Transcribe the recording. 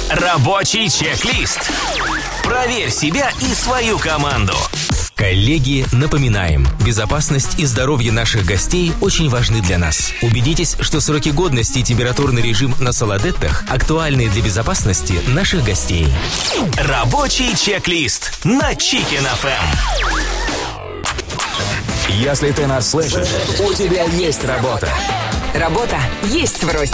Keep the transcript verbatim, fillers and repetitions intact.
Рабочий чек-лист. Проверь себя и свою команду. Коллеги, напоминаем, безопасность и здоровье наших гостей очень важны для нас. Убедитесь, что сроки годности и температурный режим на Солодеттах актуальны для безопасности наших гостей. Рабочий чек-лист на Chicken эф эм. Если ты нас слышишь, у тебя есть работа. Работа есть в Росе.